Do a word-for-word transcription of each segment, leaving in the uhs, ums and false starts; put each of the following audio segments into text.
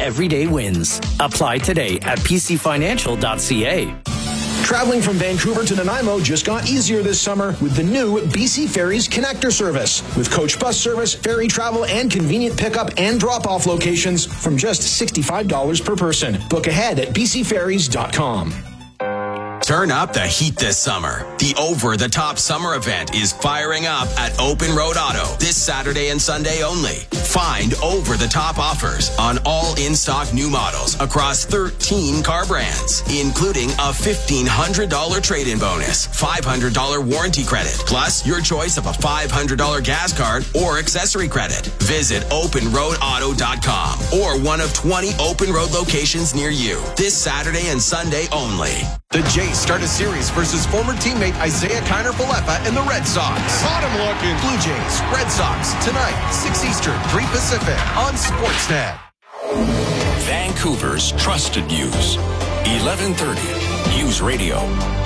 everyday wins. Apply today at p c financial dot c a. Traveling from Vancouver to Nanaimo just got easier this summer with the new B C Ferries Connector service. With coach bus service, ferry travel, and convenient pickup and drop-off locations from just sixty-five dollars per person. Book ahead at b c ferries dot com. Turn up the heat this summer. The over-the-top summer event is firing up at Open Road Auto this Saturday and Sunday only. Find over-the-top offers on all in-stock new models across thirteen car brands, including a fifteen hundred dollars trade-in bonus, five hundred dollars warranty credit, plus your choice of a five hundred dollars gas card or accessory credit. Visit open road auto dot com or one of twenty Open Road locations near you this Saturday and Sunday only. The Jays start a series versus former teammate Isaiah Kiner-Falefa and the Red Sox. Caught him looking. Blue Jays, Red Sox, tonight, six Eastern, three Pacific, on Sportsnet. Vancouver's trusted news. eleven thirty News Radio.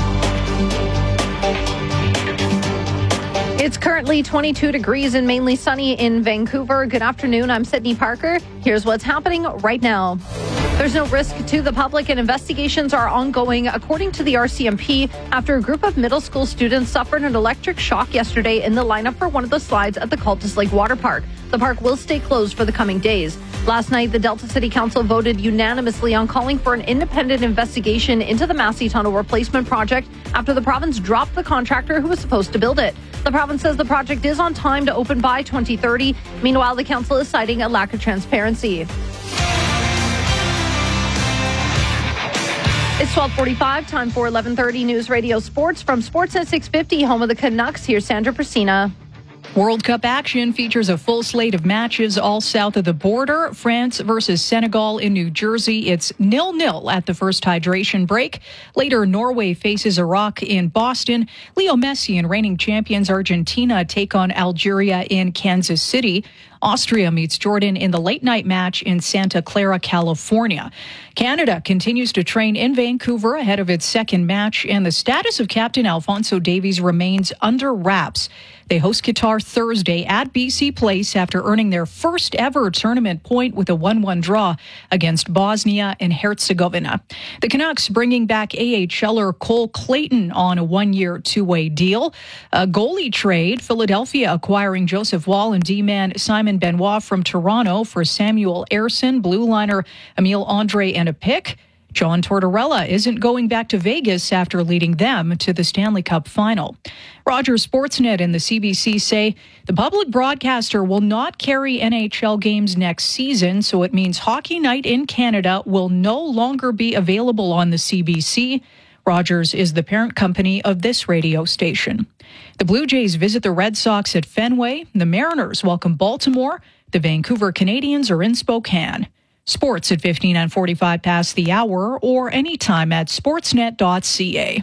It's currently twenty-two degrees and mainly sunny in Vancouver. Good afternoon. I'm Sydney Parker. Here's what's happening right now. There's no risk to the public and investigations are ongoing, according to the R C M P, after a group of middle school students suffered an electric shock yesterday in the lineup for one of the slides at the Cultus Lake Water Park. The park will stay closed for the coming days. Last night, the Delta City Council voted unanimously on calling for an independent investigation into the Massey Tunnel replacement project after the province dropped the contractor who was supposed to build it. The province says the project is on time to open by twenty thirty. Meanwhile, the council is citing a lack of transparency. It's twelve forty-five, time for eleven thirty News Radio Sports. From Sportsnet six fifty, home of the Canucks, here's Sandra Persina. World Cup action features a full slate of matches all south of the border. France versus Senegal in New Jersey. It's nil nil at the first hydration break. Later, Norway faces Iraq in Boston. Leo Messi and reigning champions Argentina take on Algeria in Kansas City. Austria meets Jordan in the late-night match in Santa Clara, California. Canada continues to train in Vancouver ahead of its second match, and the status of Captain Alphonso Davies remains under wraps. They host Qatar Thursday at B C Place after earning their first ever tournament point with a one one draw against Bosnia and Herzegovina. The Canucks bringing back A H L er Cole Clayton on a one-year two-way deal. A goalie trade, Philadelphia acquiring Joseph Wall and D-man Simon Benoit from Toronto for Samuel Ersson, blue liner Emile Andre, and a pick. John Tortorella isn't going back to Vegas after leading them to the Stanley Cup final. Rogers Sportsnet and the C B C say the public broadcaster will not carry N H L games next season, so it means Hockey Night in Canada will no longer be available on the C B C. Rogers is the parent company of this radio station. The Blue Jays visit the Red Sox at Fenway. The Mariners welcome Baltimore. The Vancouver Canadians are in Spokane. Sports at fifteen and forty-five past the hour or anytime at sportsnet dot c a.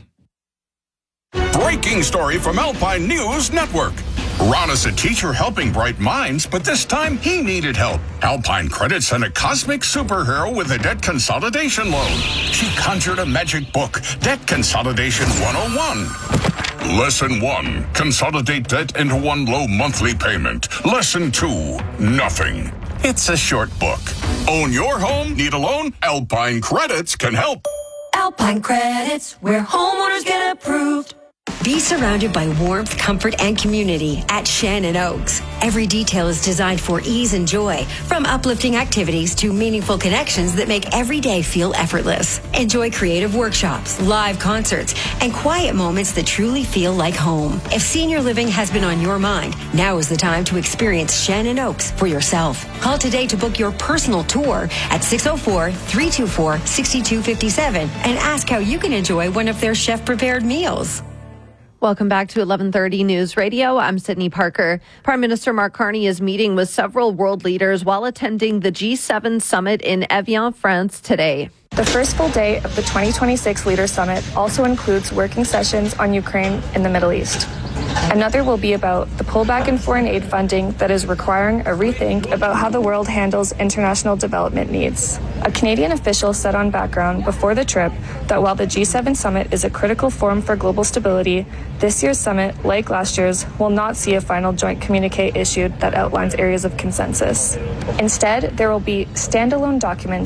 Breaking story from Alpine News Network. Ron is a teacher helping bright minds, but this time he needed help. Alpine Credit sent a cosmic superhero with a debt consolidation loan. She conjured a magic book, Debt Consolidation one oh one. Lesson one, consolidate debt into one low monthly payment. Lesson two, nothing. It's a short book. Own your home? Need a loan? Alpine Credits can help. Alpine Credits, where homeowners get approved. Be surrounded by warmth, comfort, and community at Shannon Oaks. Every detail is designed for ease and joy, from uplifting activities to meaningful connections that make every day feel effortless. Enjoy creative workshops, live concerts, and quiet moments that truly feel like home. If senior living has been on your mind, now is the time to experience Shannon Oaks for yourself. Call today to book your personal tour at six oh four, three two four, six two five seven and ask how you can enjoy one of their chef-prepared meals. Welcome back to eleven thirty News Radio. I'm Sydney Parker. Prime Minister Mark Carney is meeting with several world leaders while attending the G seven summit in Evian, France today. The first full day of the twenty twenty-six Leaders Summit also includes working sessions on Ukraine and the Middle East. Another will be about the pullback in foreign aid funding that is requiring a rethink about how the world handles international development needs. A Canadian official said on Background before the trip that while the G seven summit is a critical forum for global stability, this year's summit, like last year's, will not see a final joint communique issued that outlines areas of consensus. Instead, there will be standalone documents